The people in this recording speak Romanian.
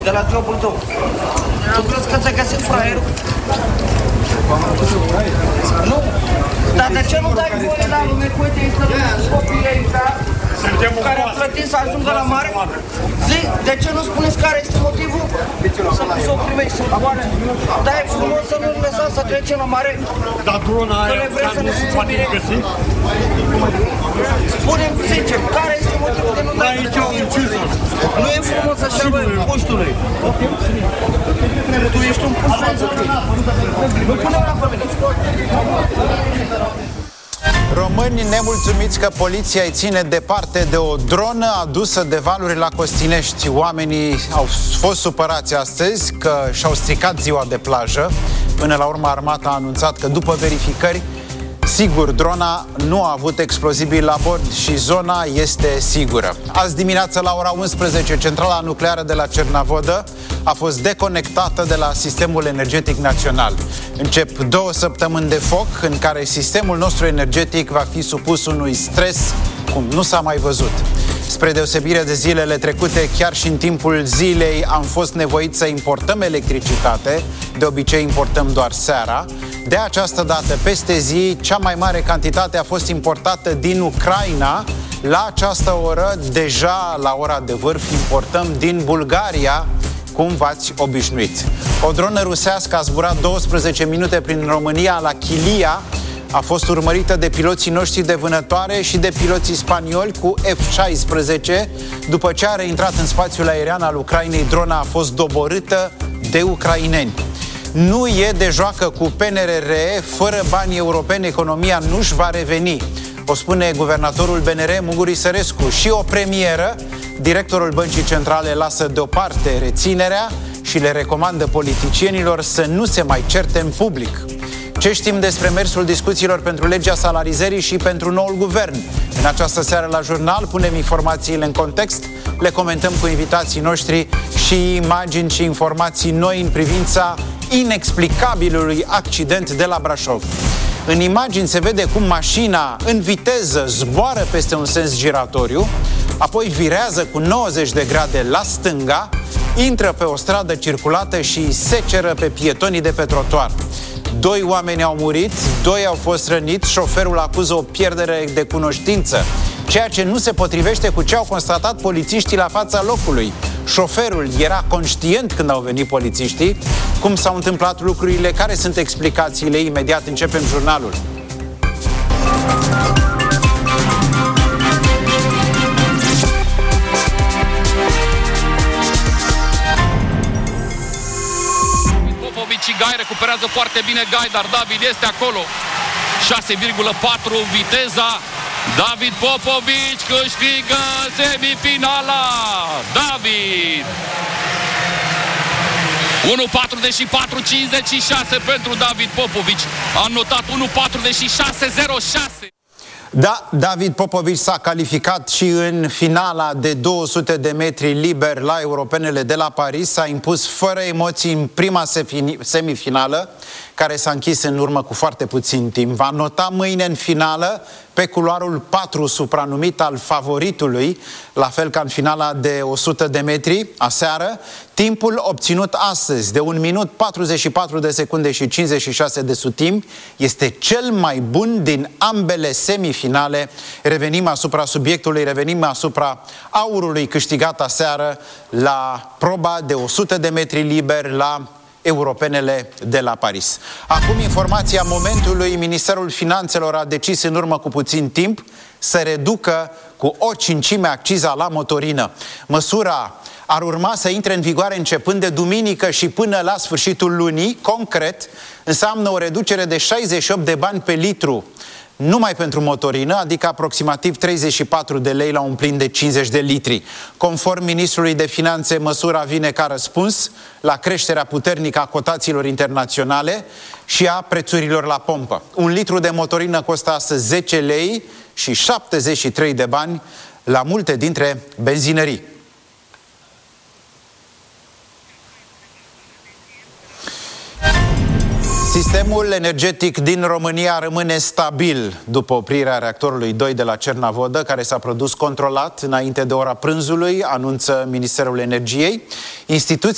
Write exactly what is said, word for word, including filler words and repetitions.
de la jobul tău. Tu crezi că ți-ai găsit fraierul? Nu? Dar de ce nu dai voie la lume? Uite, este copiii aici care au plătit să ajungă la mare? Zi, de ce nu spuneți care este motivul? Să nu se primești, să moare. Dar e frumos să nu-l lăsați să trece la mare? Dar drona aia nu se poate găsi? Spune-mi sincer, care este motivul de nu dai voie? Nu e frumos așa, băi, puștule. Tu ești un puștule. Nu pune una pe mine. Români nemulțumiți că poliția îi ține departe de o dronă adusă de valuri la Costinești. Oamenii au fost supărați astăzi că și-au stricat ziua de plajă. Până la urmă, armata a anunțat că după verificări, sigur, drona nu a avut explozibil la bord și zona este sigură. Azi dimineață la ora unsprezece, centrala nucleară de la Cernavodă a fost deconectată de la sistemul energetic național. Încep două săptămâni de foc în care sistemul nostru energetic va fi supus unui stres cum nu s-a mai văzut. Spre deosebire de zilele trecute, chiar și în timpul zilei am fost nevoiți să importăm electricitate. De obicei importăm doar seara. De această dată, peste zi, cea mai mare cantitate a fost importată din Ucraina. La această oră, deja la ora de vârf, importăm din Bulgaria, cum v-ați obișnuit. O dronă rusească a zburat douăsprezece minute prin România la Chilia. A fost urmărită de piloții noștri de vânătoare și de piloții spanioli cu F șaisprezece. După ce a reintrat în spațiul aerian al Ucrainei, drona a fost doborâtă de ucraineni. Nu e de joacă cu P N R R, fără bani europeni economia nu-și va reveni. O spune guvernatorul B N R, Muguri Sărescu. Și o premieră, directorul Băncii Centrale lasă deoparte reținerea și le recomandă politicienilor să nu se mai certe în public. Ce știm despre mersul discuțiilor pentru legea salarizării și pentru noul guvern? În această seară la jurnal punem informațiile în context, le comentăm cu invitații noștri și imagini și informații noi în privința inexplicabilului accident de la Brașov. În imagini se vede cum mașina în viteză zboară peste un sens giratoriu, apoi virează cu nouăzeci de grade la stânga, intră pe o stradă circulată și seceră pe pietonii de pe trotuar. Doi oameni au murit, doi au fost răniți, șoferul acuză o pierdere de cunoștință, ceea ce nu se potrivește cu ce au constatat polițiștii la fața locului. Șoferul era conștient când au venit polițiștii. Cum s-au întâmplat lucrurile, care sunt explicațiile? Imediat începem jurnalul. Și Gai recuperează foarte bine Gai, dar David este acolo. șase virgulă patru viteza. David Popovici câștigă semifinala. David! unu patruzeci și patru cincizeci și șase pentru David Popovici. A notat unu patruzeci și șase zero șase. Da, David Popovici s-a calificat și în finala de două sute de metri liber la Europenele de la Paris. S-a impus fără emoții în prima semifinală, care s-a închis în urmă cu foarte puțin timp. Va nota mâine în finală pe culoarul patru supranumit al favoritului, la fel ca în finala de o sută de metri aseară. Timpul obținut astăzi de un minut patruzeci și patru de secunde și cincizeci și șase de sutimi este cel mai bun din ambele semifinale. Revenim asupra subiectului, revenim asupra aurului câștigat aseară la proba de o sută de metri liber la Europenele de la Paris. Acum informația momentului. Ministerul Finanțelor a decis în urmă cu puțin timp să reducă cu o cincime acciza la motorină. Măsura ar urma să intre în vigoare începând de duminică și până la sfârșitul lunii. Concret, înseamnă o reducere de șaizeci și opt de bani pe litru numai pentru motorină, adică aproximativ treizeci și patru de lei la un plin de cincizeci de litri. Conform ministrului de Finanțe, măsura vine ca răspuns la creșterea puternică a cotațiilor internaționale și a prețurilor la pompă. Un litru de motorină costă astăzi zece lei și șaptezeci și trei de bani la multe dintre benzinării. Sistemul energetic din România rămâne stabil după oprirea reactorului doi de la Cernavodă, care s-a produs controlat înainte de ora prânzului, anunță Ministerul Energiei. Instituția